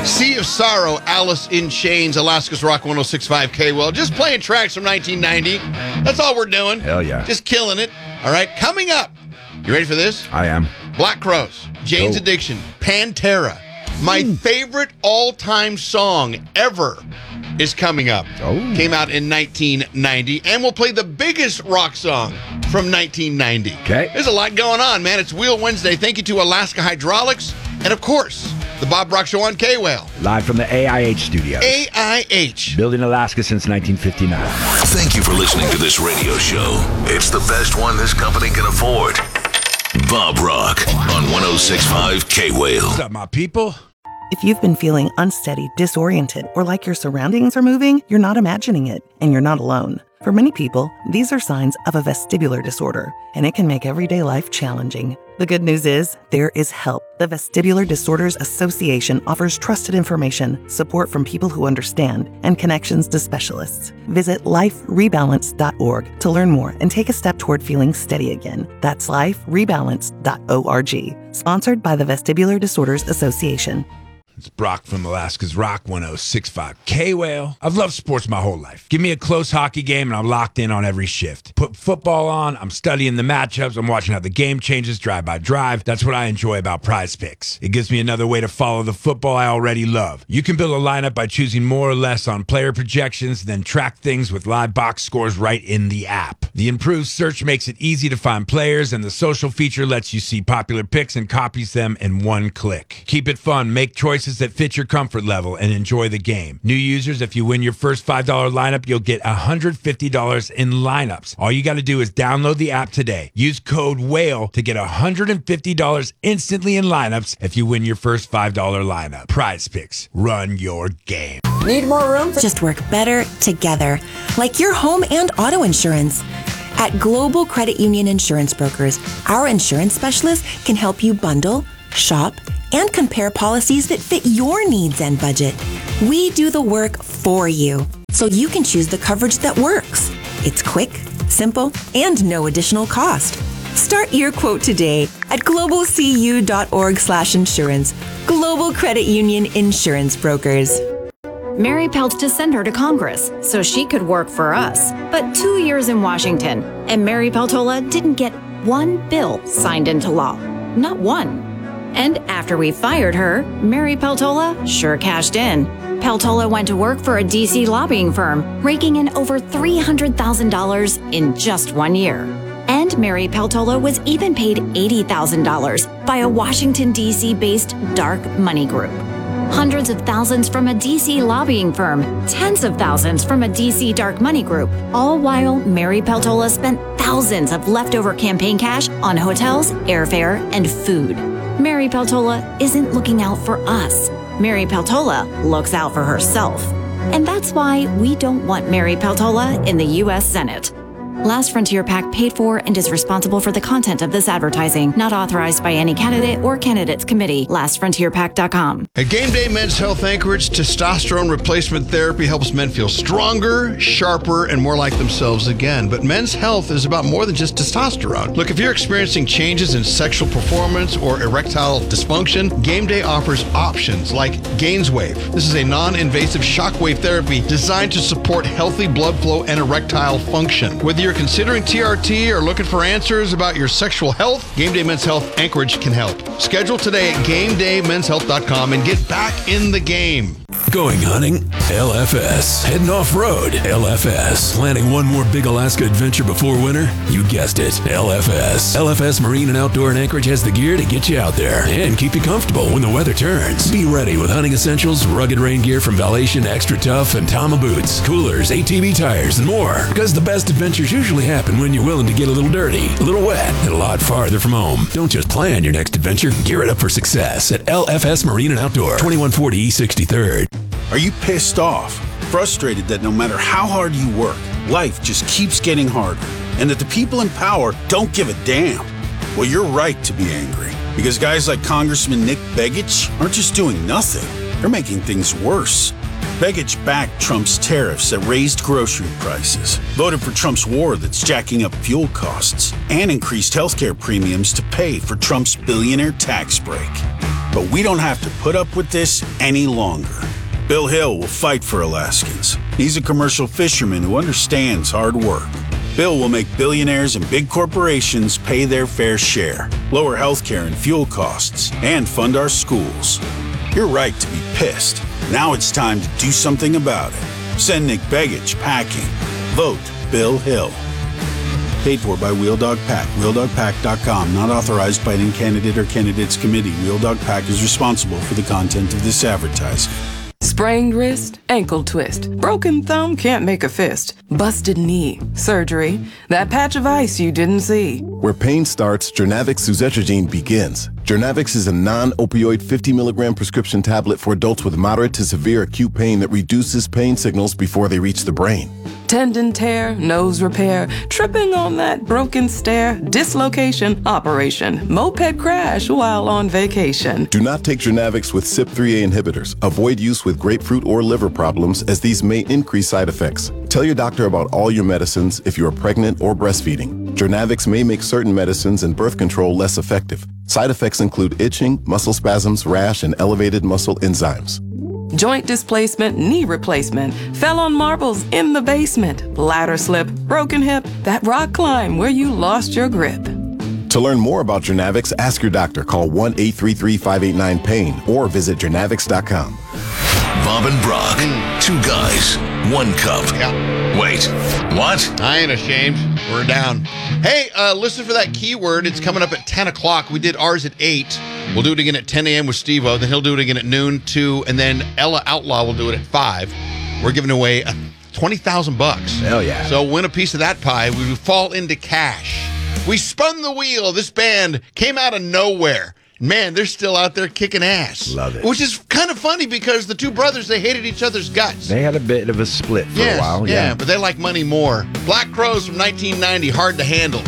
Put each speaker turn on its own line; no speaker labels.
Sea of Sorrow, Alice in Chains, Alaska's Rock 106.5 K-Well. Just playing tracks from 1990. That's all we're doing.
Hell yeah.
Just killing it. All right, coming up. You ready for this?
I am.
Black Crowes, Jane's Addiction, Pantera. My favorite all-time song ever is coming up. Came out in 1990. And we'll play the biggest rock song from 1990.
Okay.
There's a lot going on, man. It's Wheel Wednesday. Thank you to Alaska Hydraulics. And, of course, the Bob Brock Show on K-Whale.
Live from the AIH studios.
AIH.
Built in Alaska since 1959.
Thank you for listening to this radio show. It's the best one this company can afford. Bob Rock on 106.5 K-Whale.
What's up, my people?
If you've been feeling unsteady, disoriented, or like your surroundings are moving, you're not imagining it, and you're not alone. For many people, these are signs of a vestibular disorder, and it can make everyday life challenging. The good news is, there is help. The Vestibular Disorders Association offers trusted information, support from people who understand, and connections to specialists. Visit liferebalance.org to learn more and take a step toward feeling steady again. That's liferebalance.org. Sponsored by the Vestibular Disorders Association.
It's Brock from Alaska's Rock 106.5 K-Whale. I've loved sports my whole life. Give me a close hockey game and I'm locked in on every shift. Put football on, I'm studying the matchups, I'm watching how the game changes drive by drive. That's what I enjoy about Prize Picks. It gives me another way to follow the football I already love. You can build a lineup by choosing more or less on player projections, then track things with live box scores right in the app. The improved search makes it easy to find players, and the social feature lets you see popular picks and copies them in one click. Keep it fun, make choices that fit your comfort level, and enjoy the game. New users, if you win your first $5 lineup, you'll get $150 in lineups. All you got to do is download the app today. Use code WHALE to get $150 instantly in lineups if you win your first $5 lineup. Prize Picks. Run your game.
Need more room? Just work better together, like your home and auto insurance. At Global Credit Union Insurance Brokers, our insurance specialists can help you bundle, shop, and compare policies that fit your needs and budget. We do the work for you, so you can choose the coverage that works. It's quick, simple, and no additional cost. Start your quote today at globalcu.org/insurance. Global Credit Union Insurance Brokers.
Mary Pelt to send her to Congress so she could work for us. But 2 years in Washington, and Mary Peltola didn't get one bill signed into law. Not one. And after we fired her, Mary Peltola sure cashed in. Peltola went to work for a D.C. lobbying firm, raking in over $300,000 in just 1 year. And Mary Peltola was even paid $80,000 by a Washington, D.C.-based dark money group. Hundreds of thousands from a D.C. lobbying firm, tens of thousands from a D.C. dark money group, all while Mary Peltola spent thousands of leftover campaign cash on hotels, airfare, and food. Mary Peltola isn't looking out for us. Mary Peltola looks out for herself. And that's why we don't want Mary Peltola in the U.S. Senate. Last Frontier PAC paid for and is responsible for the content of this advertising, not authorized by any candidate or candidates committee. LastFrontierPAC.com.
At Game Day Men's Health Anchorage, testosterone replacement therapy helps men feel stronger, sharper, and more like themselves again. But men's health is about more than just testosterone. Look, if you're experiencing changes in sexual performance or erectile dysfunction, Game Day offers options like GainsWave. This is a non-invasive shockwave therapy designed to support healthy blood flow and erectile function. Whether you're considering TRT or looking for answers about your sexual health, Game Day Men's Health Anchorage can help. Schedule today at GameDayMen'sHealth.com and get back in the game.
Going hunting? LFS. Heading off-road? LFS. Planning one more big Alaska adventure before winter? You guessed it, LFS. LFS Marine and Outdoor in Anchorage has the gear to get you out there and keep you comfortable when the weather turns. Be ready with hunting essentials, rugged rain gear from Valation, Extra Tough, and Tama boots, coolers, ATV tires, and more. Because the best adventures usually happen when you're willing to get a little dirty, a little wet, and a lot farther from home. Don't just plan your next adventure. Gear it up for success at LFS Marine and Outdoor, 2140 East 63rd.
Are you pissed off? Frustrated that no matter how hard you work, life just keeps getting harder, and that the people in power don't give a damn? Well, you're right to be angry, because guys like Congressman Nick Begich aren't just doing nothing, they're making things worse. Begich backed Trump's tariffs that raised grocery prices, voted for Trump's war that's jacking up fuel costs, and increased healthcare premiums to pay for Trump's billionaire tax break. But we don't have to put up with this any longer. Bill Hill will fight for Alaskans. He's a commercial fisherman who understands hard work. Bill will make billionaires and big corporations pay their fair share, lower healthcare and fuel costs, and fund our schools. You're right to be pissed. Now it's time to do something about it. Send Nick Begich packing. Vote Bill Hill. Paid for by Wheel Dog Pack. WheelDogPack.com. Not authorized by any candidate or candidates committee. Wheel Dog Pack is responsible for the content of this advertising.
Sprained wrist, ankle twist, broken thumb, can't make a fist, busted knee, surgery, that patch of ice you didn't see.
Where pain starts, Jernavix suzetrigine begins. Jernavix is a non-opioid 50 milligram prescription tablet for adults with moderate to severe acute pain that reduces pain signals before they reach the brain.
Tendon tear, nose repair, tripping on that broken stair, dislocation, operation, moped crash while on vacation.
Do not take Jernavix with CYP3A inhibitors. Avoid use with grapefruit or liver problems, as these may increase side effects. Tell your doctor about all your medicines if you are pregnant or breastfeeding. Jernavix may make certain medicines and birth control less effective. Side effects include itching, muscle spasms, rash, and elevated muscle enzymes.
Joint displacement, knee replacement, fell on marbles in the basement, ladder slip, broken hip, that rock climb where you lost your grip.
To learn more about Jernavix, ask your doctor. Call 1-833-589-PAIN or visit Jernavix.com.
Bob and Brock, two guys, one cup.
Yeah.
Wait, what?
I ain't ashamed. We're down. Hey, listen for that keyword. It's coming up at 10 o'clock. We did ours at 8. We'll do it again at 10 a.m. with Steve-O. Then he'll do it again at noon, 2. And then Ella Outlaw will do it at 5. We're giving away $20,000.
Hell yeah.
So win a piece of that pie. We fall into cash. We spun the wheel. This band came out of nowhere. Man, they're still out there kicking ass.
Love it.
Which is kind of funny because the two brothers, they hated each other's guts.
They had a bit of a split for a while.
Yeah, but they like money more. Black Crowes from 1990, hard to handle.